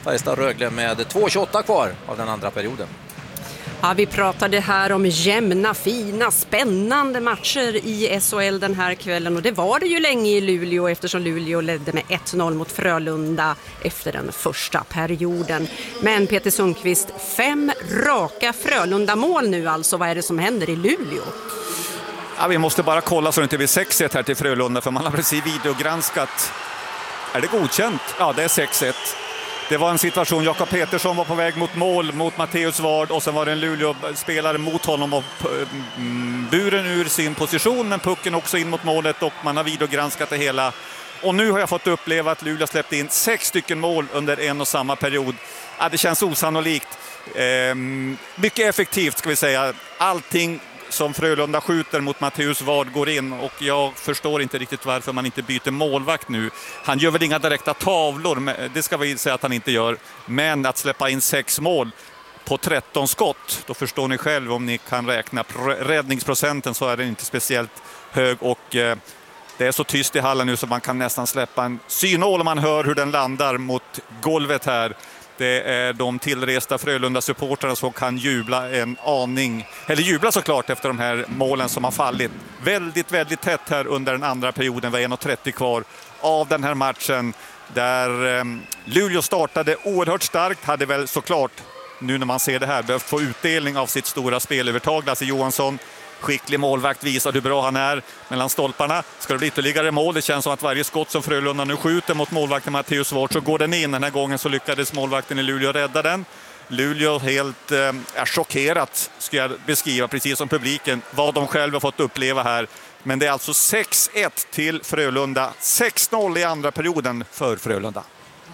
Färjestad-Rögle med 2:28 kvar av den andra perioden. Ja, vi pratade här om jämna, fina, spännande matcher i SHL den här kvällen och det var det ju länge i Luleå eftersom Luleå ledde med 1-0 mot Frölunda efter den första perioden. Men Peter Sundqvist, 5 raka Frölunda-mål nu alltså. Vad är det som händer i Luleå? Ja, vi måste bara kolla så det inte blir 6-1 här till Frölunda för man har precis videogranskat. Är det godkänt? Ja, det är 6-1. Det var en situation, Jakob Petersson var på väg mot mål mot Matteus Ward och sen var det en Luleå-spelare mot honom och buren ur sin position men pucken också in mot målet och man har videogranskat det hela. Och nu har jag fått uppleva att Luleå släppte in 6 stycken mål under en och samma period. Ja, det känns osannolikt. Mycket effektivt ska vi säga. Allting som Frölunda skjuter mot Matteus Ward går in och jag förstår inte riktigt varför man inte byter målvakt nu. Han gör väl inga direkta tavlor, det ska vi säga att han inte gör. Men att släppa in 6 mål på 13 skott, då förstår ni själv om ni kan räkna räddningsprocenten så är den inte speciellt hög och det är så tyst i hallen nu så man kan nästan släppa en synål om man hör hur den landar mot golvet här. Det är de tillresta Frölunda-supporterna som kan jubla en aning, eller jubla såklart efter de här målen som har fallit. Väldigt, väldigt tätt här under den andra perioden, var 1:30 kvar av den här matchen. Där Luleå startade oerhört starkt, hade väl såklart, nu när man ser det här, behövt få utdelning av sitt stora spelövertag. Lasse Johansson, skicklig målvakt, visar hur bra han är mellan stolparna. Ska det bli ytterligare mål? Det känns som att varje skott som Frölunda nu skjuter mot målvakten Matteus Ward så går den in. Den här gången så lyckades målvakten i Luleå rädda den. Luleå helt chockerat, ska jag beskriva, precis som publiken, vad de själva fått uppleva här. Men det är alltså 6-1 till Frölunda. 6-0 i andra perioden för Frölunda.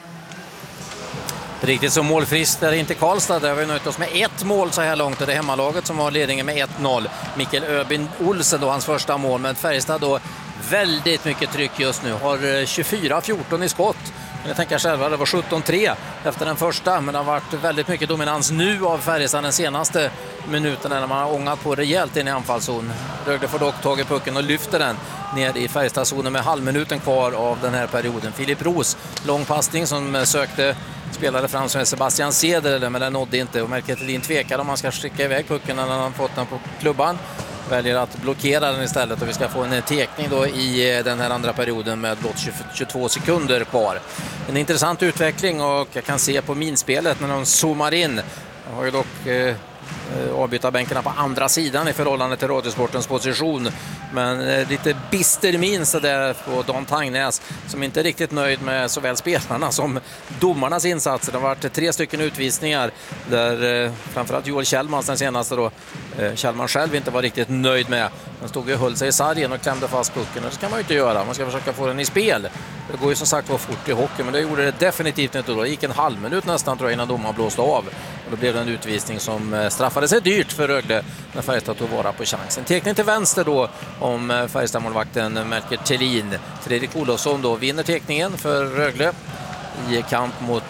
Riktigt så målfrist är inte Karlstad. Där har vi nöjt oss med 1 mål så här långt. Och det är hemmalaget som har ledningen med 1-0. Mikael Öbin Olsen då, hans första mål. Men Färjestad då väldigt mycket tryck just nu. Har 24-14 i skott. Men jag tänker själva, det var 17-3 efter den första. Men det har varit väldigt mycket dominans nu av Färjestad den senaste minuten när man har ångat på rejält in i anfallszon. Rögle får dock tag i pucken och lyfter den ner i Färjestadzonen med halvminuten kvar av den här perioden. Filip Roos, lång passning som sökte spelade fram som Sebastian Ceder, men den nådde inte och Melker Thelin tvekade om man ska skicka iväg pucken när han fått den på klubban. Väljer att blockera den istället och vi ska få en tekning då i den här andra perioden med blott 22 sekunder kvar. En intressant utveckling och jag kan se på minspelet när de zoomar in. Jag har ju dock avbytarbänkarna på andra sidan i förhållande till Radiosportens position. Men lite bister min så där på Don Tangnäs som inte är riktigt nöjd med såväl spelarna som domarnas insatser. Det har varit 3 stycken utvisningar där framförallt Joel Kjellman den senaste då. Kjellman själv inte var riktigt nöjd med. Han stod och höll sig i sargen och klämde fast pucken. Det ska man ju inte göra. Man ska försöka få den i spel. Det går ju som sagt var fort i hockey, men det gjorde det definitivt inte då. Det gick en halv minut nästan tror jag innan domaren blåste av. Och då blev det en utvisning som straffade sig dyrt för Rögle när Färjestad tog vara på chansen. Tekning till vänster då om Färjestad-målvakten Melker Thelin. Fredrik Olofsson då vinner tekningen för Rögle i kamp mot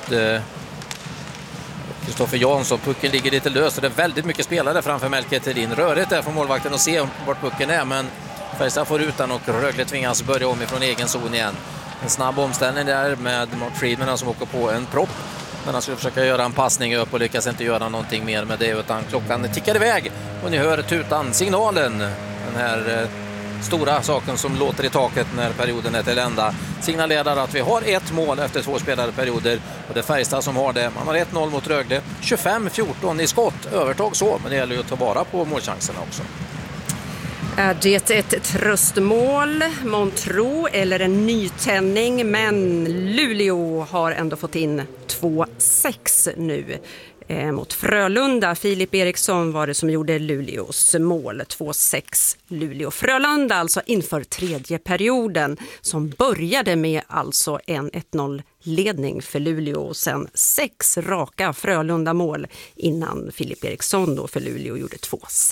Kristoffer Jansson. Pucken ligger lite lös och det är väldigt mycket spelare framför Melker Thelin. Rörigt där för målvakten att se vart pucken är, men Färjestad får ut den och Rögle tvingas börja om ifrån egen zon igen. En snabb omställning där med Mark Friedman som åker på en propp. Men han skulle försöka göra en passning upp och lyckas inte göra någonting mer med det utan klockan tickar iväg och ni hör tutan, signalen. Den här stora saken som låter i taket när perioden är till ända signalerar att vi har 1 mål efter 2 spelade perioder och det är Färjestad som har det. Man har 1-0 mot Rögle, 25-14 i skott, övertag så, men det gäller ju att ta vara på målchanserna också. Är det ett tröstmål, Montro eller en nytändning? Men Luleå har ändå fått in 2-6 nu mot Frölunda. Filip Eriksson var det som gjorde Luleås mål. 2-6 Luleå. Frölunda alltså inför tredje perioden som började med alltså en 1-0-ledning för Luleå och sen 6 raka Frölunda-mål innan Filip Eriksson då för Luleå gjorde 2-6.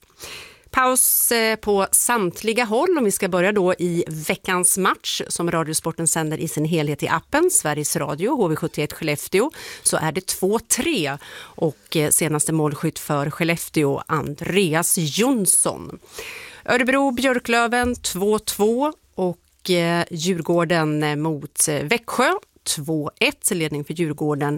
Paus på samtliga håll om vi ska börja då i veckans match som Radiosporten sänder i sin helhet i appen Sveriges Radio HV71 Skellefteå så är det 2-3 och senaste målskytt för Skellefteå Andreas Jonsson. Örebro Björklöven 2-2 och Djurgården mot Växjö 2-1 ledning för Djurgården